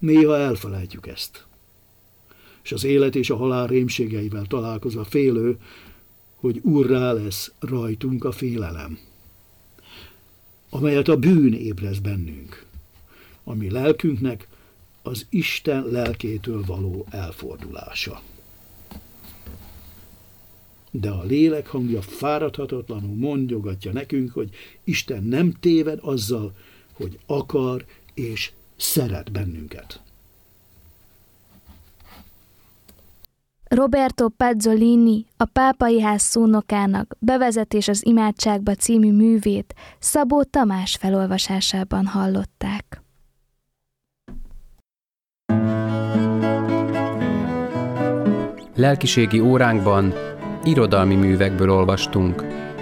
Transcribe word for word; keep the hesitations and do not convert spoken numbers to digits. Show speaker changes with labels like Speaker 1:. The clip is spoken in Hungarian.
Speaker 1: Néha elfelejtjük ezt. És az élet és a halál rémségeivel találkozva félő, hogy urrá lesz rajtunk a félelem, amelyet a bűn ébreszt bennünk, ami lelkünknek az Isten lelkétől való elfordulása. De a lélek hangja fáradhatatlanul mondjogatja nekünk, hogy Isten nem téved azzal, hogy akar és szeret bennünket.
Speaker 2: Roberto Pazzolini, a Pápai Ház szónokának Bevezetés az imádságba című művét Szabó Tamás felolvasásában hallották.
Speaker 3: Lelkiségi óránkban irodalmi művekből olvastunk.